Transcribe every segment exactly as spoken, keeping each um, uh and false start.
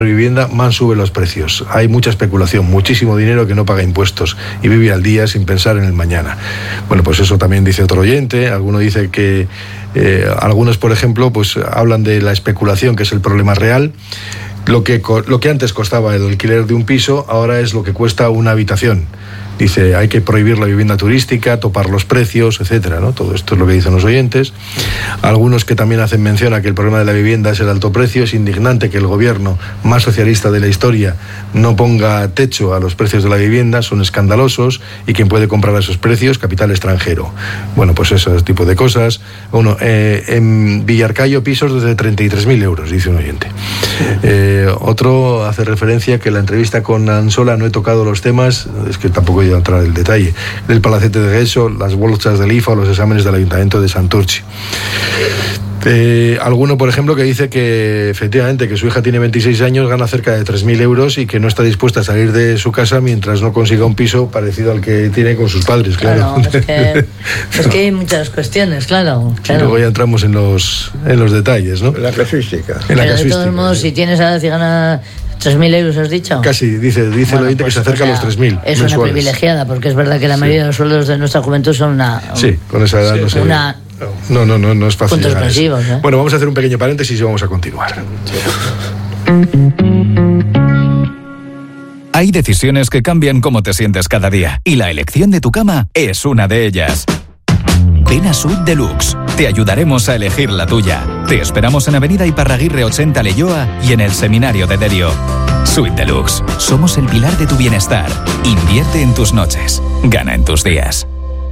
vivienda, más sube los precios. Hay mucha especulación, muchísimo dinero que no paga impuestos y vive al día sin pensar en el mañana. Bueno, pues eso también dice otro oyente. Alguno dice que eh, algunos, por ejemplo, pues hablan de la especulación, que es el problema real. Lo que, lo que antes costaba el alquiler de un piso, ahora es lo que cuesta una habitación. Dice, hay que prohibir la vivienda turística, topar los precios, etcétera, ¿no? Todo esto es lo que dicen los oyentes. Algunos que también hacen mención a que el problema de la vivienda es el alto precio. Es indignante que el gobierno más socialista de la historia no ponga techo a los precios de la vivienda, son escandalosos, y quien puede comprar a esos precios, capital extranjero. Bueno, pues ese tipo de cosas. Bueno, eh, en Villarcayo, pisos desde treinta y tres mil euros, dice un oyente. Eh, otro hace referencia que en la entrevista con Ansola no he tocado los temas, es que tampoco he a entrar en el detalle, del palacete de Gueso, las bolsas del I F A o los exámenes del Ayuntamiento de Santurchi. Eh, alguno, por ejemplo, que dice que efectivamente que su hija tiene veintiséis años, gana cerca de tres mil euros y que no está dispuesta a salir de su casa mientras no consiga un piso parecido al que tiene con sus padres, claro. Claro, es que, es que hay muchas cuestiones, claro. claro. Y luego ya entramos en los, en los detalles, ¿no? En la casuística. En la Pero casuística, de todos modos, sí. Si tienes a si gana tres mil euros, ¿has dicho? Casi, dice, dice Bueno, el oyente pues, que se acerca o sea, a los tres mil es mensuales. una privilegiada, porque es verdad que la mayoría sí. de los sueldos de nuestra juventud son una... Sí, con esa edad sí, no sé. Una, no, no, no, no es fácil. Puntos pasivos, ¿eh? Bueno, vamos a hacer un pequeño paréntesis y vamos a continuar. Hay decisiones que cambian cómo te sientes cada día, y la elección de tu cama es una de ellas. Ven a Suite Deluxe. Te ayudaremos a elegir la tuya. Te esperamos en Avenida Iparraguirre ochenta Leioa y en el Seminario de Derio. Suite Deluxe. Somos el pilar de tu bienestar. Invierte en tus noches. Gana en tus días.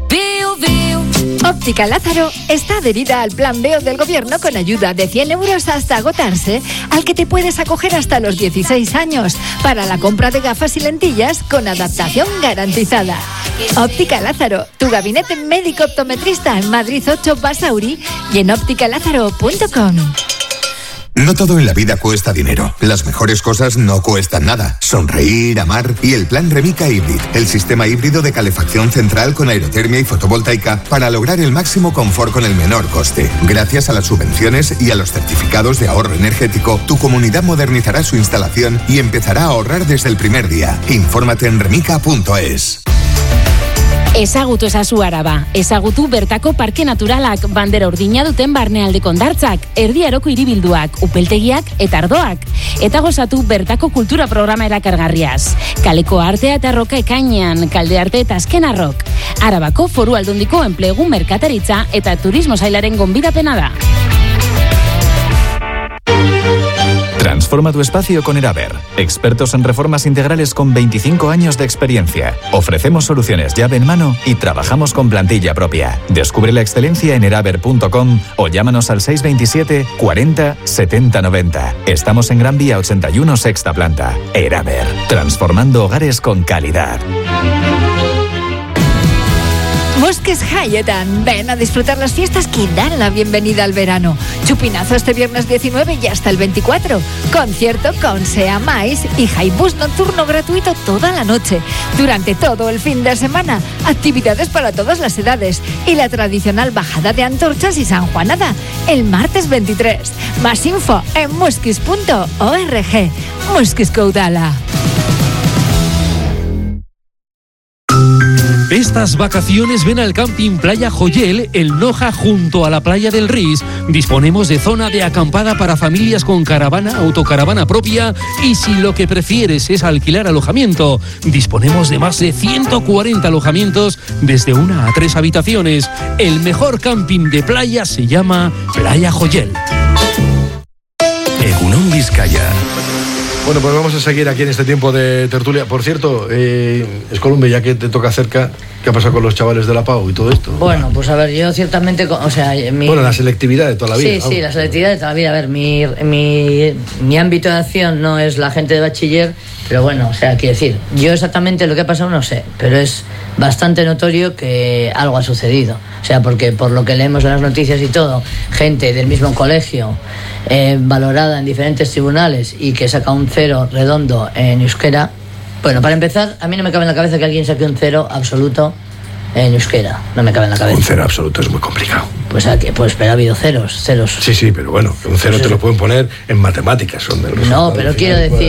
Óptica Lázaro está adherida al plan B E O del Gobierno con ayuda de cien euros hasta agotarse, al que te puedes acoger hasta los dieciséis años para la compra de gafas y lentillas con adaptación garantizada. Óptica Lázaro, tu gabinete médico optometrista en Madrid ocho Basauri y en óptica lázaro punto com. No todo en la vida cuesta dinero. Las mejores cosas no cuestan nada. Sonreír, amar y el plan Remica Hybrid, el sistema híbrido de calefacción central con aerotermia y fotovoltaica para lograr el máximo confort con el menor coste. Gracias a las subvenciones y a los certificados de ahorro energético, tu comunidad modernizará su instalación y empezará a ahorrar desde el primer día. Infórmate en remica punto es. Ezagutu ezazu Araba. Ezagutu bertako parke naturalak, bandera urdina duten barnealdeko hondartzak, erdi aroko hiribilduak, upeltegiak eta ardoak. Eta gozatu bertako kultura programa erakargarriaz. Kaleko artea eta arroka ekainean, kalde arte eta azken arrok. Arabako Foru Aldundiko enplegu merkataritza eta turismo sailaren gonbidapena da. Transforma tu espacio con Eraber. Expertos en reformas integrales con veinticinco años de experiencia. Ofrecemos soluciones llave en mano y trabajamos con plantilla propia. Descubre la excelencia en eraber punto com o llámanos al seis veintisiete cuarenta setenta noventa. Estamos en Gran Vía ochenta y uno, sexta planta. Eraber. Transformando hogares con calidad. Bosques Hayetan, ven a disfrutar las fiestas que dan la bienvenida al verano. Chupinazo este viernes diecinueve y hasta el veinticuatro. Concierto con Sea Mais y Jaibus nocturno gratuito toda la noche. Durante todo el fin de semana, actividades para todas las edades y la tradicional bajada de antorchas y sanjuanada el martes veintitrés. Más info en muskis punto org. Muskis Caudala. Estas vacaciones ven al Camping Playa Joyel, el Noja, junto a la playa del Ris. Disponemos de zona de acampada para familias con caravana, autocaravana propia y si lo que prefieres es alquilar alojamiento, disponemos de más de ciento cuarenta alojamientos desde una a tres habitaciones. El mejor camping de playa se llama Playa Joyel. Egunon Vizcaya. Bueno, pues vamos a seguir aquí en este tiempo de tertulia. Por cierto, eh, Escolumbe, ya que te toca cerca, ¿qué ha pasado con los chavales de la P A U y todo esto? Bueno, pues a ver, yo ciertamente, o sea... Mi... Bueno, la selectividad de toda la vida. Sí, sí, la selectividad de toda la vida. A ver, mi, mi, mi ámbito de acción no es la gente de bachiller, pero bueno, o sea, quiero decir, yo exactamente lo que ha pasado no sé, pero es bastante notorio que algo ha sucedido. O sea, porque por lo que leemos en las noticias y todo, gente del mismo colegio, eh, valorada en diferentes tribunales y que saca un cero redondo en euskera. Bueno, para empezar, a mí no me cabe en la cabeza que alguien saque un cero absoluto en euskera? No me cabe en la cabeza. Un cero absoluto es muy complicado. Pues, aquí, pues pero ha habido ceros, ceros. Sí, sí, pero bueno, un cero pues te lo pueden poner en matemáticas. Son de los no, pero quiero decir...